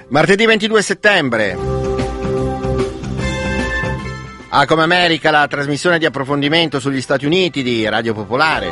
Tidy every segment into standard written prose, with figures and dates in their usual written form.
Martedì 22 settembre. Come America, la trasmissione di approfondimento sugli Stati Uniti di Radio Popolare.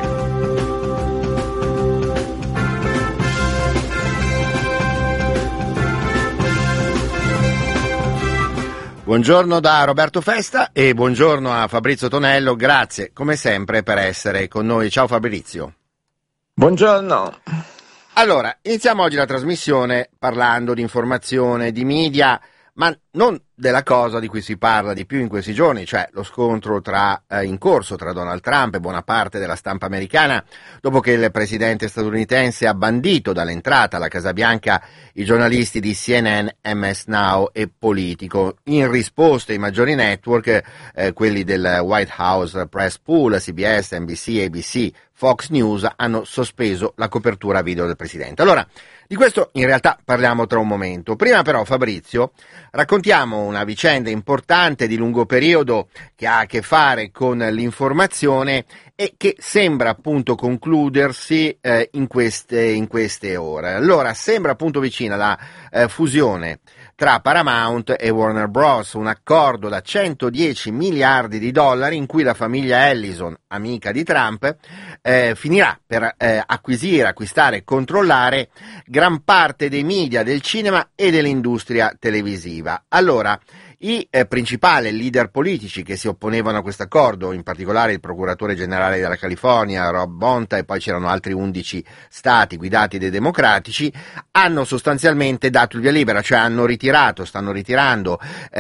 Buongiorno da Roberto Festa e buongiorno a Fabrizio Tonello, grazie come sempre per essere con noi. Ciao Fabrizio. Buongiorno. Allora, iniziamo oggi la trasmissione parlando di informazione, di media, ma non della cosa di cui si parla di più in questi giorni, cioè lo scontro in corso tra Donald Trump e buona parte della stampa americana, dopo che il presidente statunitense ha bandito dall'entrata alla Casa Bianca i giornalisti di CNN, MS Now e Politico. In risposta i maggiori network, quelli del White House Press Pool, CBS, NBC, ABC, Fox News, hanno sospeso la copertura video del presidente. Allora, di questo in realtà parliamo tra un momento. Prima però, Fabrizio, raccontiamo una vicenda importante di lungo periodo che ha a che fare con l'informazione e che sembra appunto concludersi in queste ore. Allora, sembra appunto vicina la fusione tra Paramount e Warner Bros., un accordo da 110 miliardi di dollari in cui la famiglia Ellison, amica di Trump, finirà per acquistare e controllare gran parte dei media, del cinema e dell'industria televisiva. Allora, i principali leader politici che si opponevano a questo accordo, in particolare il procuratore generale della California, Rob Bonta, e poi c'erano altri 11 stati guidati dai democratici, hanno sostanzialmente dato il via libera, cioè stanno ritirando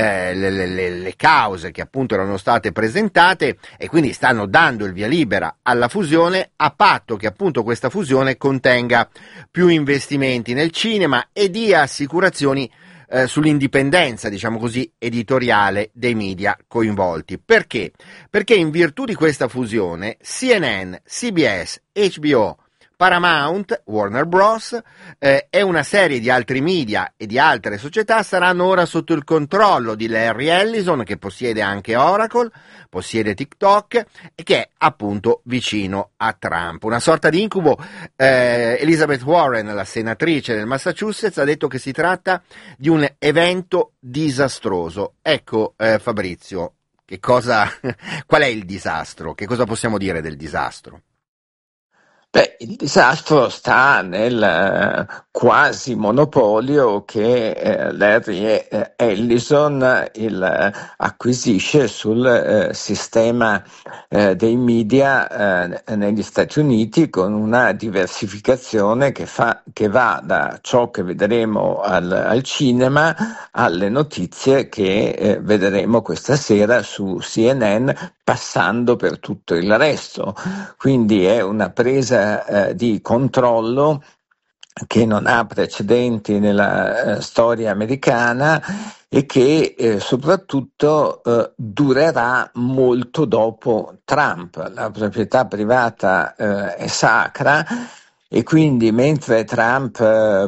le cause che appunto erano state presentate e quindi stanno dando il via libera alla fusione, a patto che appunto questa fusione contenga più investimenti nel cinema e dia assicurazioni sull'indipendenza, diciamo così, editoriale dei media coinvolti. Perché? Perché in virtù di questa fusione CNN, CBS, HBO, Paramount, Warner Bros. E una serie di altri media e di altre società saranno ora sotto il controllo di Larry Ellison, che possiede anche Oracle, possiede TikTok e che è appunto vicino a Trump. Una sorta di incubo. Elizabeth Warren, la senatrice del Massachusetts, ha detto che si tratta di un evento disastroso. Ecco, Fabrizio, qual è il disastro? Che cosa possiamo dire del disastro? Beh, il disastro sta nel quasi monopolio che Larry Ellison acquisisce sul sistema dei media negli Stati Uniti, con una diversificazione che va da ciò che vedremo al cinema alle notizie che vedremo questa sera su CNN, passando per tutto il resto. Quindi è una presa di controllo che non ha precedenti nella storia americana e che soprattutto durerà molto dopo Trump. La proprietà privata è sacra e quindi mentre Trump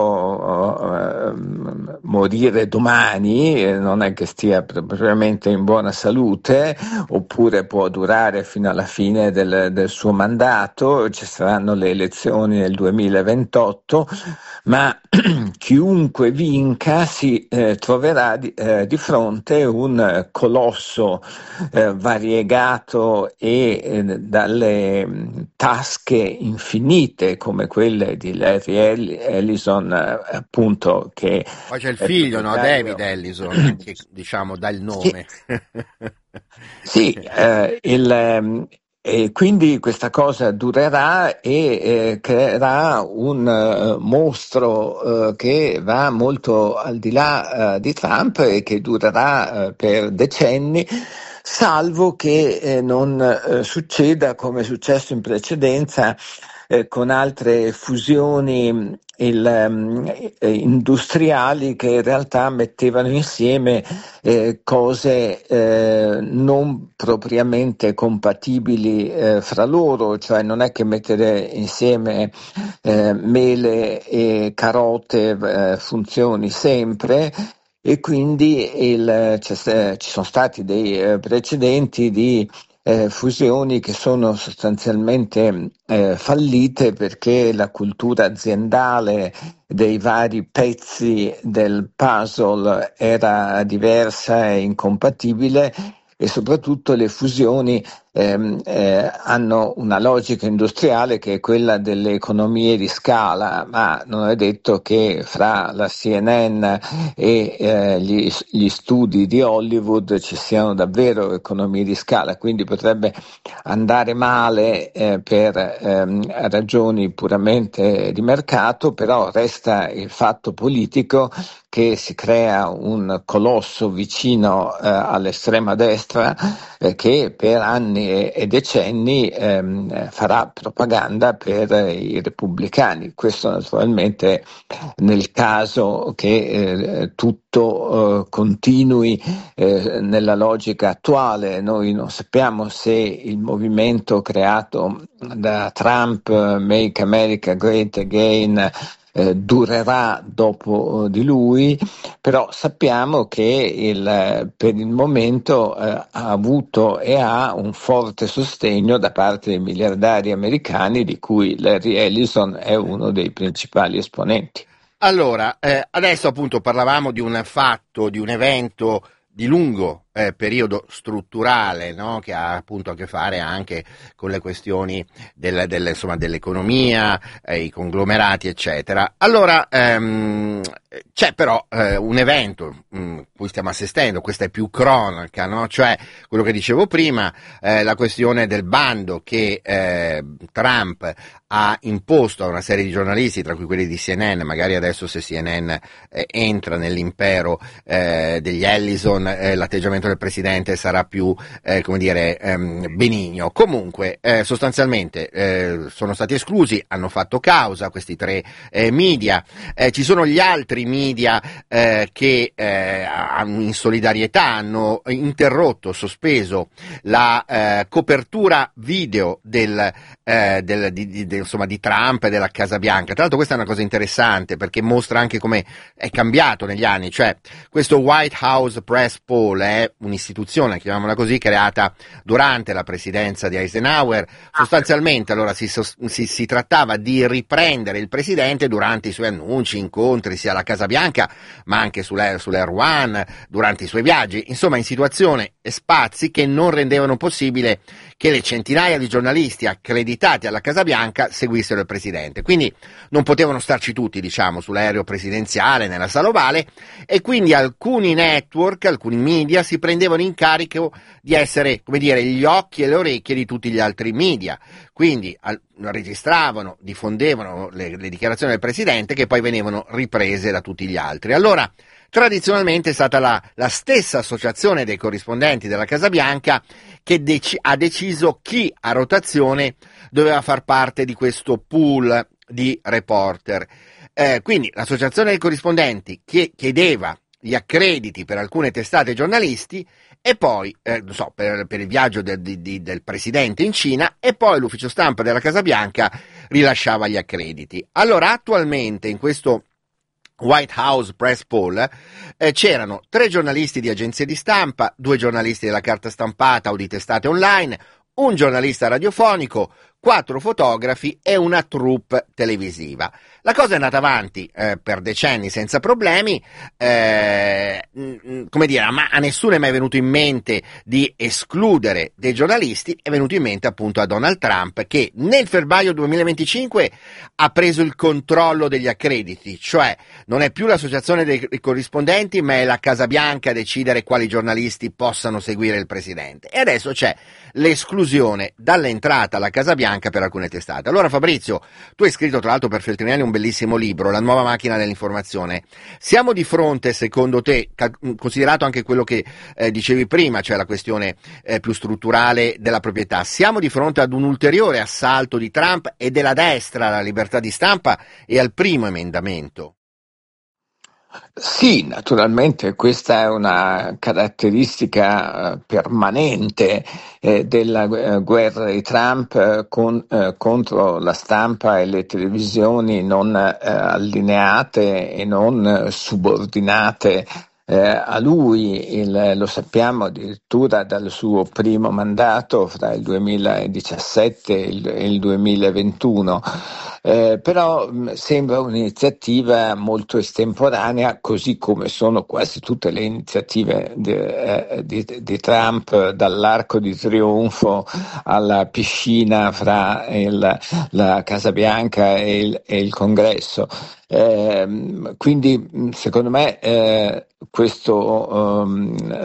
può morire domani, non è che stia propriamente in buona salute, oppure può durare fino alla fine del suo mandato, ci saranno le elezioni nel 2028, ma chiunque vinca si troverà di fronte un colosso variegato e dalle tasche infinite come quelle di Larry Ellison, appunto, che poi c'è il figlio, no? David Ellison, che diciamo dà il nome. Sì, e quindi questa cosa durerà e creerà un mostro che va molto al di là di Trump e che durerà per decenni, salvo che non succeda come è successo in precedenza con altre fusioni industriali che in realtà mettevano insieme cose non propriamente compatibili fra loro, cioè non è che mettere insieme mele e carote funzioni sempre, e quindi ci sono stati dei precedenti di fusioni che sono sostanzialmente fallite perché la cultura aziendale dei vari pezzi del puzzle era diversa e incompatibile, e soprattutto le fusioni hanno una logica industriale che è quella delle economie di scala, ma non è detto che fra la CNN e gli studi di Hollywood ci siano davvero economie di scala, quindi potrebbe andare male per ragioni puramente di mercato, però resta il fatto politico che si crea un colosso vicino all'estrema destra che per anni e decenni farà propaganda per i repubblicani. Questo naturalmente nel caso che tutto continui nella logica attuale. Noi non sappiamo se il movimento creato da Trump, Make America Great Again, durerà dopo di lui, però sappiamo che per il momento ha avuto e ha un forte sostegno da parte dei miliardari americani, di cui Larry Ellison è uno dei principali esponenti. Allora, adesso appunto parlavamo di un fatto, di un evento di lungo periodo strutturale, no? Che ha appunto a che fare anche con le questioni insomma, dell'economia, i conglomerati, eccetera. Allora, c'è però un evento cui stiamo assistendo, questa è più cronaca, no? Cioè quello che dicevo prima, la questione del bando che Trump ha imposto a una serie di giornalisti, tra cui quelli di CNN, magari adesso se CNN entra nell'impero degli Ellison, l'atteggiamento del presidente sarà più, come dire, benigno. Comunque, sostanzialmente sono stati esclusi, hanno fatto causa questi tre media. Ci sono gli altri media che in solidarietà hanno interrotto, sospeso la copertura video insomma, di Trump e della Casa Bianca. Tra l'altro questa è una cosa interessante perché mostra anche come è cambiato negli anni, cioè questo White House Press Poll è un'istituzione, chiamiamola così, creata durante la presidenza di Eisenhower. Sostanzialmente allora si trattava di riprendere il presidente durante i suoi annunci, incontri sia alla Casa Bianca ma anche sull'Air One, durante i suoi viaggi, insomma in situazioni e spazi che non rendevano possibile che le centinaia di giornalisti accreditati alla Casa Bianca seguissero il presidente. Quindi non potevano starci tutti, diciamo, sull'aereo presidenziale, nella sala ovale, e quindi alcuni network, alcuni media si prendevano in carico di essere, come dire, gli occhi e le orecchie di tutti gli altri media. Quindi registravano, diffondevano le dichiarazioni del presidente che poi venivano riprese da tutti gli altri. Allora, tradizionalmente è stata la stessa associazione dei corrispondenti della Casa Bianca che ha deciso chi a rotazione doveva far parte di questo pool di reporter. Quindi l'associazione dei corrispondenti che chiedeva gli accrediti per alcune testate giornalisti e poi, per il viaggio del presidente in Cina, e poi l'ufficio stampa della Casa Bianca rilasciava gli accrediti. Allora attualmente in questo White House Press Poll c'erano 3 giornalisti di agenzie di stampa, 2 giornalisti della carta stampata o di testate online, un giornalista radiofonico, 4 fotografi e una troupe televisiva. La cosa è andata avanti per decenni senza problemi, come dire, ma a nessuno è mai venuto in mente di escludere dei giornalisti. È venuto in mente appunto a Donald Trump, che nel febbraio 2025 ha preso il controllo degli accrediti, cioè non è più l'associazione dei corrispondenti, ma è la Casa Bianca a decidere quali giornalisti possano seguire il presidente. E adesso c'è l'esclusione dall'entrata alla Casa Bianca per alcune testate. Allora Fabrizio, tu hai scritto tra l'altro per Feltrinelli un bellissimo libro, La nuova macchina dell'informazione. Siamo di fronte, secondo te, considerato anche quello che dicevi prima, cioè la questione più strutturale della proprietà, siamo di fronte ad un ulteriore assalto di Trump e della destra alla libertà di stampa e al primo emendamento? Sì, naturalmente questa è una caratteristica permanente della guerra di Trump contro la stampa e le televisioni non allineate e non subordinate a lui, lo sappiamo addirittura dal suo primo mandato fra il 2017 e il 2021. Però sembra un'iniziativa molto estemporanea, così come sono quasi tutte le iniziative di Trump, dall'Arco di Trionfo alla piscina fra la Casa Bianca e il Congresso. Quindi secondo me questo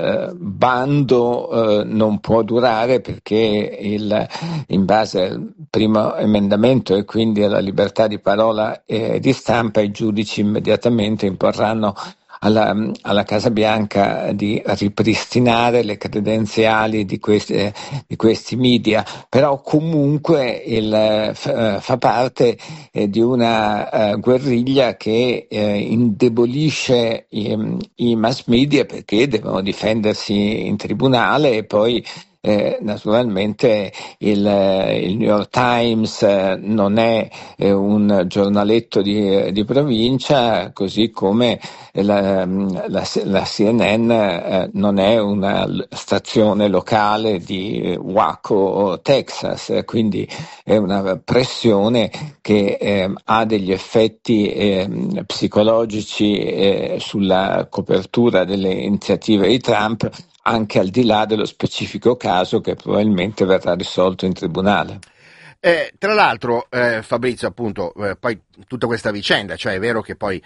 bando non può durare, perché in base al primo emendamento e quindi alla libertà di parola e di stampa, i giudici immediatamente imporranno alla Casa Bianca di ripristinare le credenziali di questi media, però comunque fa parte di una guerriglia che indebolisce i mass media, perché devono difendersi in tribunale, e poi naturalmente il New York Times non è un giornaletto di provincia, così come la CNN non è una stazione locale di Waco, Texas, quindi è una pressione che ha degli effetti psicologici sulla copertura delle iniziative di Trump, anche al di là dello specifico caso che probabilmente verrà risolto in tribunale. Tra l'altro, Fabrizio, appunto, poi tutta questa vicenda, cioè è vero che poi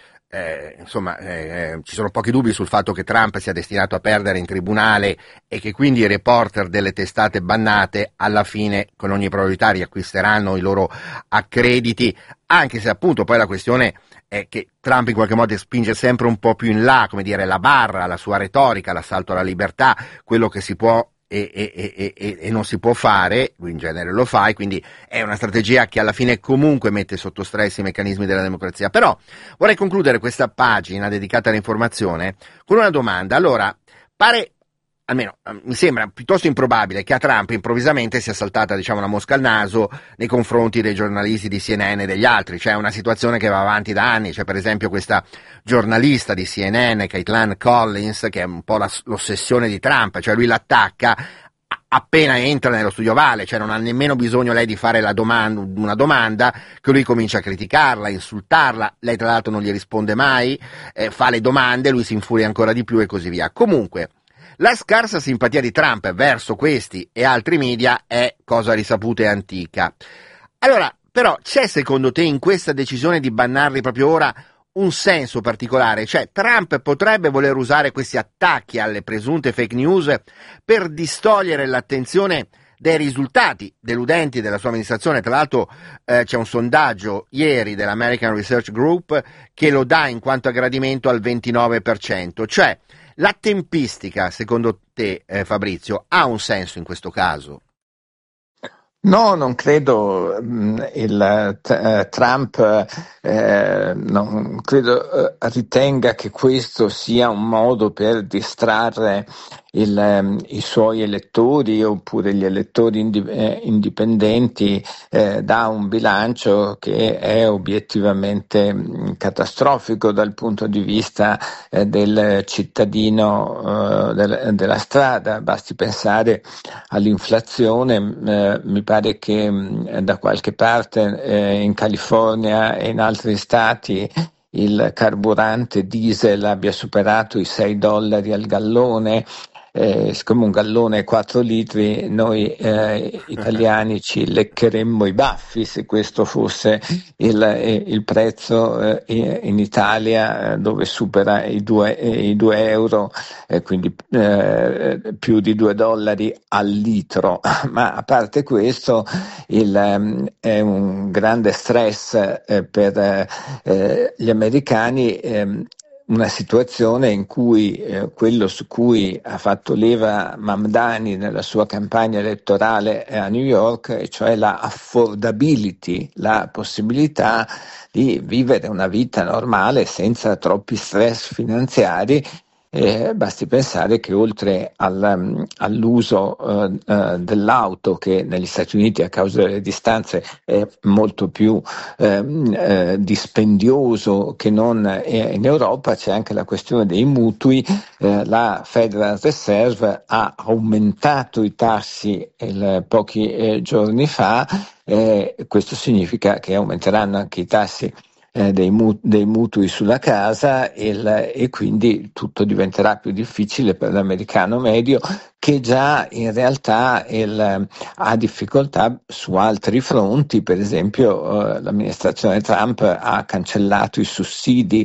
ci sono pochi dubbi sul fatto che Trump sia destinato a perdere in tribunale, e che quindi i reporter delle testate bannate alla fine con ogni probabilità riacquisteranno i loro accrediti, anche se appunto poi la questione è che Trump in qualche modo spinge sempre un po' più in là, come dire, la barra, la sua retorica, l'assalto alla libertà, quello che si può e non si può fare, lui in genere lo fa, e quindi è una strategia che alla fine comunque mette sotto stress i meccanismi della democrazia. Però vorrei concludere questa pagina dedicata all'informazione con una domanda. Allora, pare, almeno mi sembra piuttosto improbabile che a Trump improvvisamente sia saltata, diciamo, una mosca al naso nei confronti dei giornalisti di CNN e degli altri. C'è una situazione che va avanti da anni. C'è per esempio questa giornalista di CNN, Caitlin Collins, che è un po' l'ossessione di Trump, cioè lui l'attacca appena entra nello studio ovale, cioè non ha nemmeno bisogno lei di fare una domanda, che lui comincia a criticarla, a insultarla, lei tra l'altro non gli risponde mai, fa le domande, lui si infuria ancora di più e così via. Comunque, la scarsa simpatia di Trump verso questi e altri media è cosa risaputa e antica. Allora, però, c'è secondo te in questa decisione di bannarli proprio ora un senso particolare? Cioè, Trump potrebbe voler usare questi attacchi alle presunte fake news per distogliere l'attenzione dai risultati deludenti della sua amministrazione? Tra l'altro c'è un sondaggio ieri dell'American Research Group che lo dà in quanto a gradimento al 29%. Cioè, la tempistica, secondo te, Fabrizio, ha un senso in questo caso? No, non credo. Trump non credo ritenga che questo sia un modo per distrarre i suoi elettori, oppure gli elettori indipendenti, da un bilancio che è obiettivamente catastrofico dal punto di vista del cittadino della strada. Basti pensare all'inflazione. Mi pare che da qualche parte in California e in altri stati il carburante diesel abbia superato i $6 al gallone. Siccome un gallone è 4 litri, noi italiani ci leccheremmo i baffi se questo fosse il prezzo in Italia, dove supera i 2 euro, quindi più di $2 al litro. Ma a parte questo, è un grande stress per gli americani, una situazione in cui quello su cui ha fatto leva Mamdani nella sua campagna elettorale a New York, cioè la affordability, la possibilità di vivere una vita normale senza troppi stress finanziari, Basti pensare che oltre all'uso dell'auto, che negli Stati Uniti a causa delle distanze è molto più dispendioso che non in Europa, c'è anche la questione dei mutui. La Federal Reserve ha aumentato i tassi pochi giorni fa. Questo significa che aumenteranno anche i tassi dei mutui sulla casa e quindi tutto diventerà più difficile per l'americano medio, che già in realtà ha difficoltà su altri fronti. Per esempio l'amministrazione Trump ha cancellato i sussidi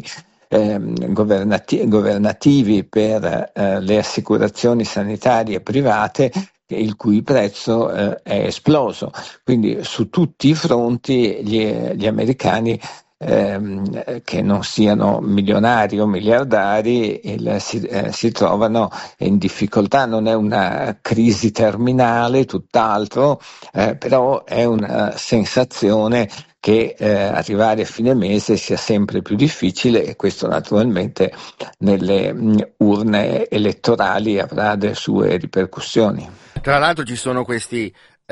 governativi per le assicurazioni sanitarie private, il cui prezzo è esploso. Quindi su tutti i fronti gli americani, che non siano milionari o miliardari, si trovano in difficoltà. Non è una crisi terminale, tutt'altro, però è una sensazione che arrivare a fine mese sia sempre più difficile, e questo naturalmente nelle urne elettorali avrà delle sue ripercussioni. Tra l'altro ci sono questi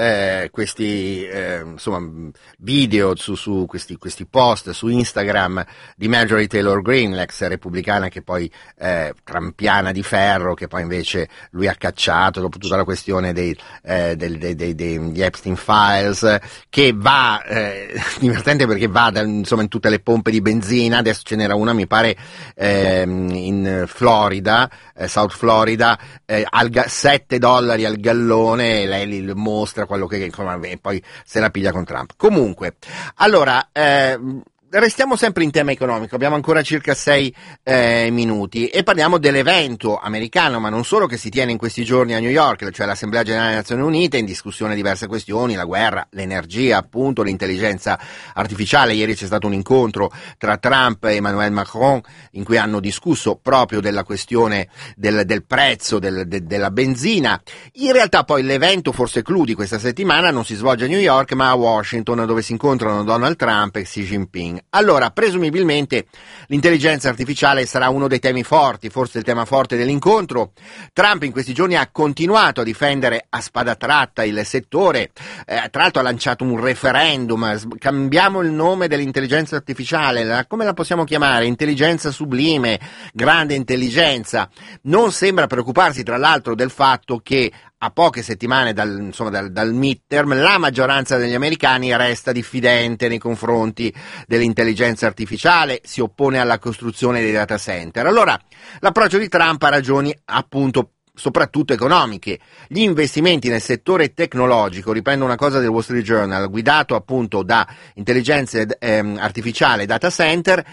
insomma, video su questi post su Instagram di Marjorie Taylor Greene, l'ex repubblicana che poi trampiana di ferro, che poi invece lui ha cacciato dopo tutta la questione degli Epstein Files, che va divertente perché va insomma in tutte le pompe di benzina. Adesso ce n'era una, mi pare, in Florida, South Florida, $7 al gallone, e lei li mostra quello che insomma, e poi se la piglia con Trump. Comunque, allora, restiamo sempre in tema economico, abbiamo ancora circa 6 minuti e parliamo dell'evento americano, ma non solo, che si tiene in questi giorni a New York, cioè l'Assemblea Generale delle Nazioni Unite, in discussione diverse questioni, la guerra, l'energia, appunto, l'intelligenza artificiale. Ieri c'è stato un incontro tra Trump e Emmanuel Macron in cui hanno discusso proprio della questione del prezzo della benzina. In realtà poi l'evento forse clou di questa settimana non si svolge a New York ma a Washington, dove si incontrano Donald Trump e Xi Jinping. Allora, presumibilmente l'intelligenza artificiale sarà uno dei temi forti, forse il tema forte dell'incontro. Trump in questi giorni ha continuato a difendere a spada tratta il settore, tra l'altro ha lanciato un referendum, cambiamo il nome dell'intelligenza artificiale, come la possiamo chiamare? Intelligenza sublime, grande intelligenza. Non sembra preoccuparsi tra l'altro del fatto che a poche settimane dal midterm la maggioranza degli americani resta diffidente nei confronti dell'intelligenza artificiale, si oppone alla costruzione dei data center. Allora, l'approccio di Trump ha ragioni appunto soprattutto economiche. Gli investimenti nel settore tecnologico, riprendo una cosa del Wall Street Journal, guidato appunto da intelligenza artificiale e data center,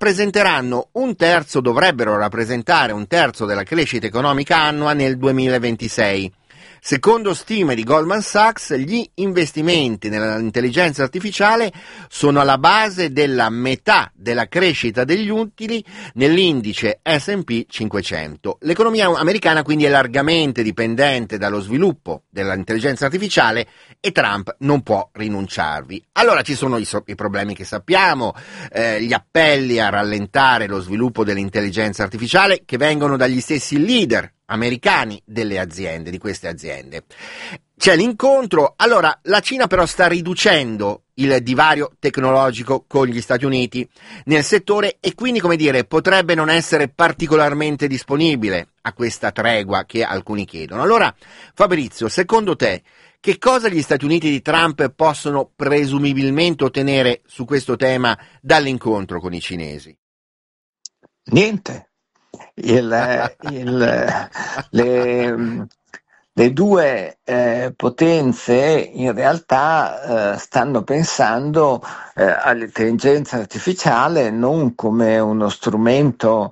dovrebbero rappresentare un terzo della crescita economica annua nel 2026. Secondo stime di Goldman Sachs, gli investimenti nell'intelligenza artificiale sono alla base della metà della crescita degli utili nell'indice S&P 500. L'economia americana quindi è largamente dipendente dallo sviluppo dell'intelligenza artificiale e Trump non può rinunciarvi. Allora ci sono i problemi che sappiamo, gli appelli a rallentare lo sviluppo dell'intelligenza artificiale che vengono dagli stessi leader americani di queste aziende. C'è l'incontro. Allora, la Cina però sta riducendo il divario tecnologico con gli Stati Uniti nel settore e quindi, come dire, potrebbe non essere particolarmente disponibile a questa tregua che alcuni chiedono. Allora, Fabrizio, secondo te, che cosa gli Stati Uniti di Trump possono presumibilmente ottenere su questo tema dall'incontro con i cinesi? Niente. Le due potenze in realtà stanno pensando all'intelligenza artificiale non come uno strumento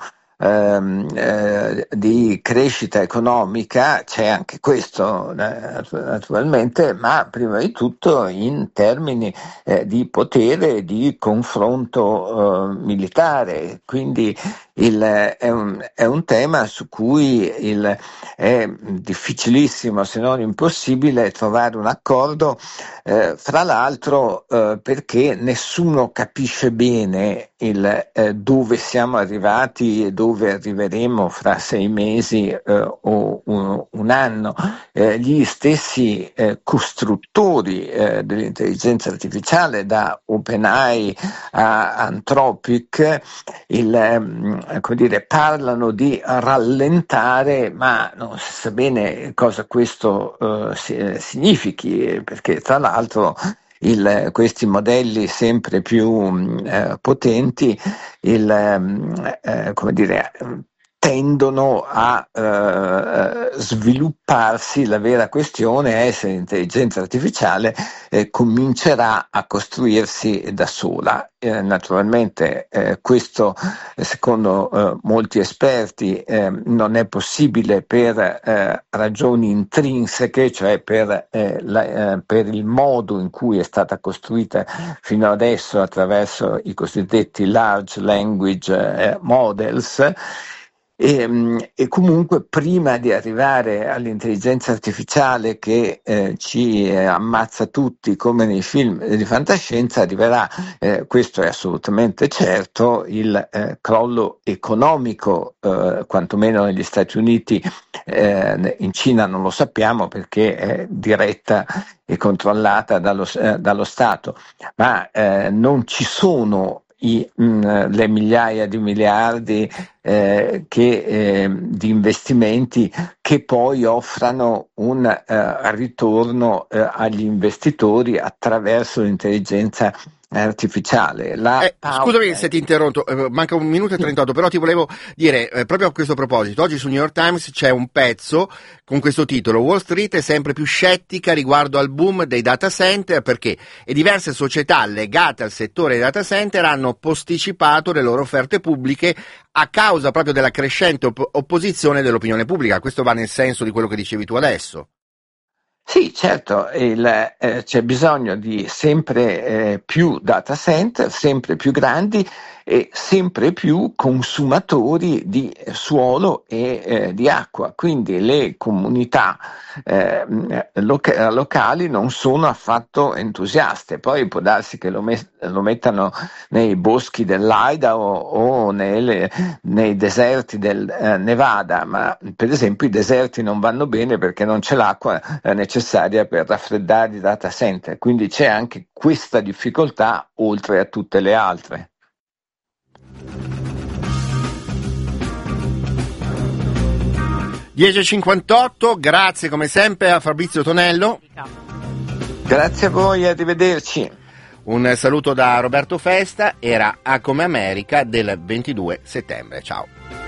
di crescita economica, c'è anche questo naturalmente, ma prima di tutto in termini di potere e di confronto militare. Quindi È un tema su cui è difficilissimo, se non impossibile, trovare un accordo, fra l'altro perché nessuno capisce bene dove siamo arrivati e dove arriveremo fra 6 mesi o un anno. Gli stessi costruttori dell'intelligenza artificiale, da OpenAI a Anthropic, come dire, parlano di rallentare, ma non si sa bene cosa questo significhi, perché tra l'altro questi modelli sempre più potenti come dire, tendono a svilupparsi. La vera questione è se l'intelligenza artificiale comincerà a costruirsi da sola. Naturalmente questo, secondo molti esperti, non è possibile per ragioni intrinseche, cioè per il modo in cui è stata costruita fino adesso attraverso i cosiddetti large language models. E comunque prima di arrivare all'intelligenza artificiale che ci ammazza tutti come nei film di fantascienza, arriverà, questo è assolutamente certo, il crollo economico, quantomeno negli Stati Uniti. In Cina non lo sappiamo perché è diretta e controllata dallo Stato, ma non ci sono le migliaia di miliardi di investimenti che poi offrano un ritorno agli investitori attraverso l'intelligenza artificiale. Scusami se ti interrompo, manca 1 minuto e 38, però ti volevo dire proprio a questo proposito, oggi sul New York Times c'è un pezzo con questo titolo: Wall Street è sempre più scettica riguardo al boom dei data center perché diverse società legate al settore dei data center hanno posticipato le loro offerte pubbliche a causa proprio della crescente opposizione dell'opinione pubblica. Questo va nel senso di quello che dicevi tu adesso. Sì, certo, c'è bisogno di sempre più data center, sempre più grandi e sempre più consumatori di suolo e di acqua. Quindi le comunità locali non sono affatto entusiaste. Poi può darsi che lo mettano nei boschi dell'Idaho o nei deserti del Nevada, ma per esempio i deserti non vanno bene perché non c'è l'acqua necessaria per raffreddare i data center, quindi c'è anche questa difficoltà oltre a tutte le altre. (10:58), grazie come sempre a Fabrizio Tonello. Grazie a voi, arrivederci. Un saluto da Roberto Festa, era A Come America del 22 settembre, ciao.